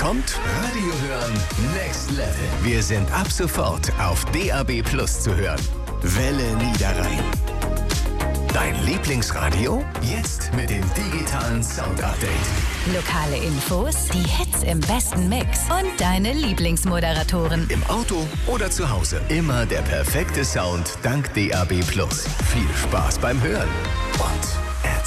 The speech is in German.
kommt Radio hören Next Level. Wir sind ab sofort auf DAB+ zu hören. Welle Niederrhein. Dein Lieblingsradio? Jetzt mit dem digitalen Sound-Update. Lokale Infos, die Hits im besten Mix und deine Lieblingsmoderatoren. Im Auto oder zu Hause. Immer der perfekte Sound dank DAB+. Viel Spaß beim Hören und